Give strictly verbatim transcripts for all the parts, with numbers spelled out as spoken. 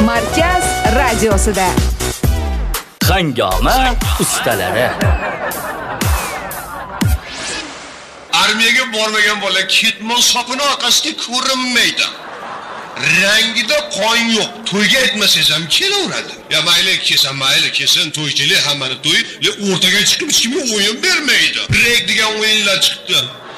Markaz radiosida Hangoma ustalari. Armiyaga bormagan bola ketmon sopini orqasiga ko'rinmaydi. Rangida qon yo'q. To'yga aytmasangiz ham kelaveradi. Ya mayli kelsa mayli kelsin, to'ychilik hammani to'y, le o'rtaga chiqib hech kimga o'yin bermaydi. Rek degan o'yinlar chiqdi.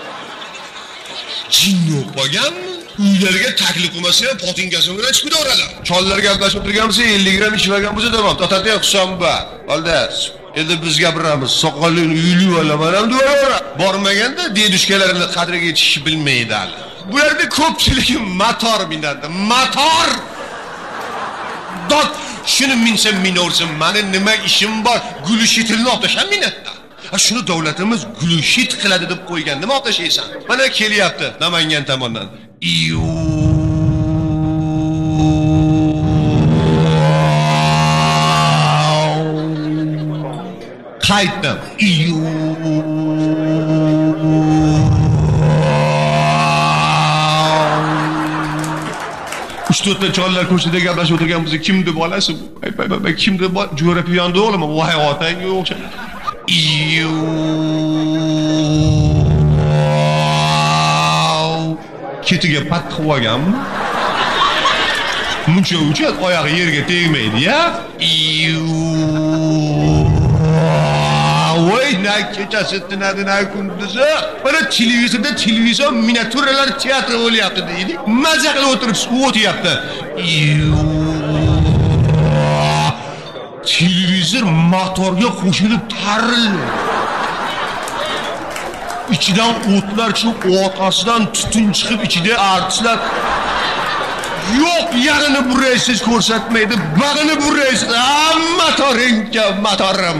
Jin yo'q bo'lganmi? Uylarga taklif qilmasa ham potingasini bilan chiqib o'radi. Chollar gaplashib turganmiz, ellik gram ichmagan bo'lsa tamom. Tatati hisob bor. Oldas. Endi biz gapiramiz. Soqolini uyli olaman ham deyora. Bormaganda dedushkalarini qadriga yetishib bilmaydi hali. Bu yerda ko'pchilik motor minadi. Motor! Dot shuni minsam minorsin. Meni nima ishim bor? Gulishitini otasham minatda. Ha shuni davlatimiz gulishit qiladi deb qo'ygan. Nima otashaysan? Mana kelyapti Namangan tomondan. Iyu qaytdim. Iyu uch to'rtta chollar ko'chada gaplashib o'tirgan bizni kimdi bolasi bu? Ay ay ay kimdi bu? Jo'ra piyonda o'g'limi? Voy otangga o'xshaydi. Iyu ketiga pat qilib olganmi? Muncha uchun oyog'i yerga tegmaydi-ya. Iyu voy na kechasi tinadi na kunduzi. Mana televizorda televizor miniatyuralar teatri bo'lyapti deydi. Maza qilib o'tirib o'tyapti. Televizor motorga qo'shilib tarildi. İçidan o'tlar chiqib, orqasidan tutun chiqib, ichida artistlar yo'q, yarini buraysiz ko'rsatmaydi, bag'ini buraysiz. Motoringga motorim.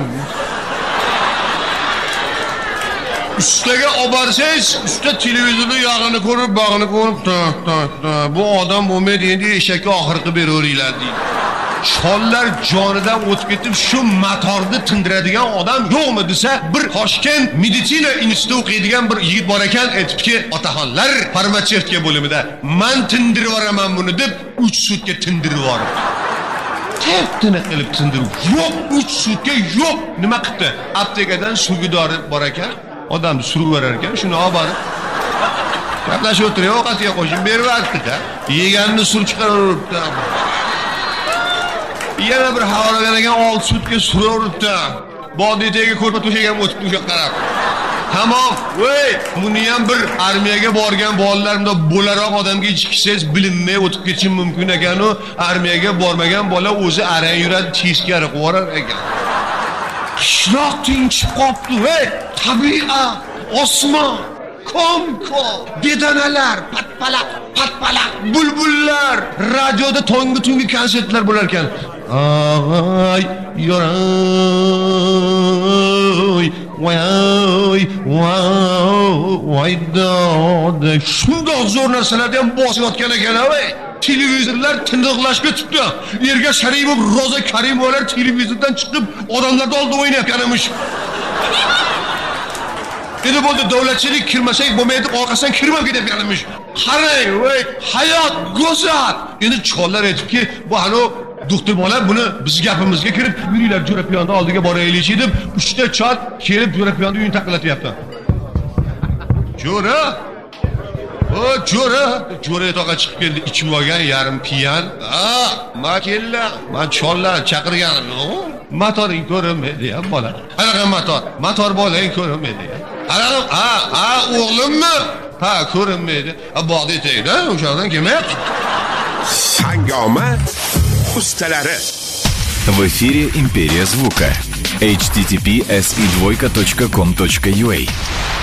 Üstəgə obarsangiz, üstə televizorda yağını ko'rib, bag'ini ko'rib, bu odam bo'lmaydi, endi eshakka oxirgi beraveringlar deydi. Chollar jonidan o'tib ketib, shu motorni tindiradigan odam yo'qmi desa, bir Toshkent meditsina institutida o'qiydigan bir yigit bor ekan, aytibki, otaxonlar farmatsevtika bo'limida men tindirib yuboraman buni deb uch sutka tindirib yubordi. Teptini qilib tindirib, yo'q, uch sutka yo'q. Nima qildi? Aptekadan sugidori bor ekan. Odam surib verar ekan, shuni olib borib gaplashib o'tirib, ovqatiga qo'shib beryapti-da. Yeganini surib chiqaraveribdi. Yana bir havolagan ekan, olti sutka suraveribdi. Bodiyadagi ko'rpa to'shagan o'tib o'sha qarab. Tamom, voy, buni ham bir armiyaga borgan bolalarimda bo'laroq odamga ichkisangiz bilinmay o'tib ketishi mumkin ekan-u, armiyaga bormagan bola o'zi arang yuradi, teskari qo'rar ekan. Qishloq tinchib qopti, voy, tabiat, osmon, konko, bedanalar, patpalaq, patpalaq, bulbullar, radioda tongi tungi konsertlar bo'lar ekan. Ay, yoray, voy, voy, voy, shundoq zo'r narsalarni ham bosib yotgan ekan, voy. Televizorlar tindiqlashib ketibdi. Yerga Sharipov, Roza Karimovalar televizordan chiqib, odamlarning oldida o'ynayotgan emish. Endi bo'ldi, davlatchilik kirmasak bo'lmaydi, orqasidan kirmab ketayotgan emish. Qarang, voy, hayot go'zal. Endi chollar aytibki, bu hali doktor bola buni biz gapimizga kirib, yuringlar Jo'ra piyonda oldiga boraylik deb, uchta chol kelib Jo'ra piyonda uyini taqillatyapti. Jo'ra O Jo'ra, Jo'ra to'g'ri chiqib keldi, ichib olgan yarim piyan. Ha, makella, men chollar chaqirganim yo'q. Motoring ko'rinmaydi ham bola. Qanaqa motor? Motor bolang ko'rinmaydi. Qanaqa? Ha, ha, o'g'limmi? Ha, ko'rinmaydi. Ha, bog'da etayda, o'shadan kelmayapti. Hangoma ustalari. В эфире Империя звука. эйч ти ти пи эс и двойка точка ком точка ю а.